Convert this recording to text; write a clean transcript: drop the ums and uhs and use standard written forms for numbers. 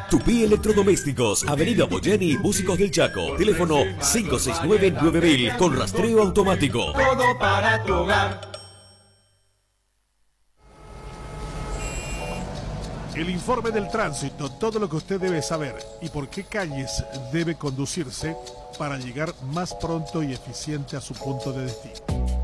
Tupí Electrodomésticos, Avenida Boyani, Músicos del Chaco. Teléfono 569-9000 con rastreo automático. Todo para tu hogar. El informe del tránsito, todo lo que usted debe saber y por qué calles debe conducirse para llegar más pronto y eficiente a su punto de destino.